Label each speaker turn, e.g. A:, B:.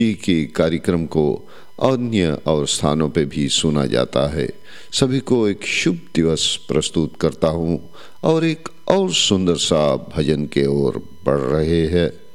A: के कार्यक्रम को अन्य और स्थानों पे भी सुना जाता है। सभी को एक शुभ दिवस प्रस्तुत करता हूँ और एक और सुंदर सा भजन के ओर बढ़ रहे हैं।